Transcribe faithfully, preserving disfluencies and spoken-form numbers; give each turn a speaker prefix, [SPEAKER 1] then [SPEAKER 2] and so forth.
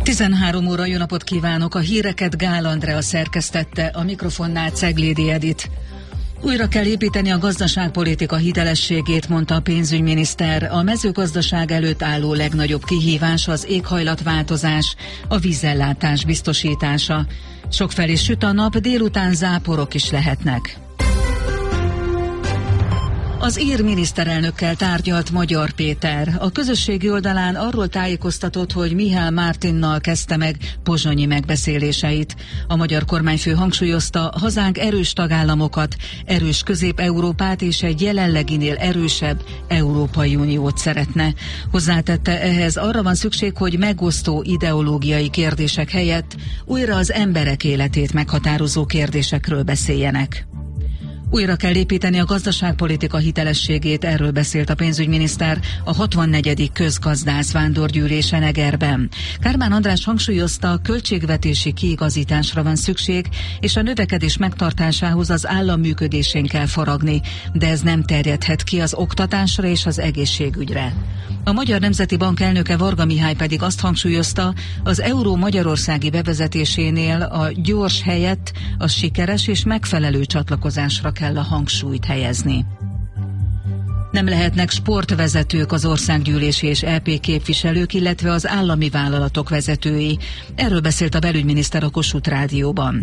[SPEAKER 1] tizenhárom óra, jó napot kívánok! A híreket Gál Andrea szerkesztette, a mikrofonnál Ceglédi Edit. Újra kell építeni a gazdaságpolitika hitelességét, mondta a pénzügyminiszter. A mezőgazdaság előtt álló legnagyobb kihívás az éghajlatváltozás, a vízellátás biztosítása. Sokfelé süt a nap, délután záporok is lehetnek. Az ír miniszterelnökkel tárgyalt Magyar Péter. A közösségi oldalán arról tájékoztatott, hogy Michel Martinnal kezdte meg pozsonyi megbeszéléseit. A magyar kormányfő hangsúlyozta, hazánk erős tagállamokat, erős Közép-Európát és egy jelenleginél erősebb Európai Uniót szeretne. Hozzátette, ehhez arra van szükség, hogy megosztó ideológiai kérdések helyett újra az emberek életét meghatározó kérdésekről beszéljenek. Újra kell építeni a gazdaságpolitika hitelességét, erről beszélt a pénzügyminiszter a hatvannegyedik közgazdász vándorgyűlésen Egerben. Kármán András hangsúlyozta, a költségvetési kiigazításra van szükség, és a növekedés megtartásához az állam működésén kell faragni, de ez nem terjedhet ki az oktatásra és az egészségügyre. A Magyar Nemzeti Bank elnöke Varga Mihály pedig azt hangsúlyozta, az euró magyarországi bevezetésénél a gyors helyett a sikeres és megfelelő csatlakozásra kell a hangsúlyt helyezni. Nem lehetnek sportvezetők az országgyűlési és é pé képviselők, illetve az állami vállalatok vezetői. Erről beszélt a belügyminiszter a Kossuth Rádióban.